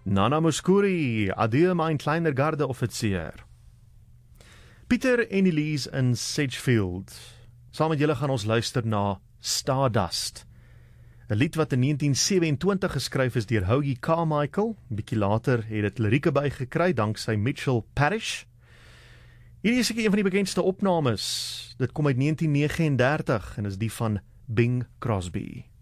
Nana Mouskouri, adieu mijn kleiner garde-officier. Pieter en Elise in Sedgefield. Saam met julle gaan ons luister na Stardust. 'n lied wat in 1927 geskryf is deur Hoagie Carmichael. 'n Bietjie later het dit lirieke bygekry danksy Mitchell Parish. Hierdie is een van die bekendste opnames. Dit kom uit 1939 en is die van Bing Crosby.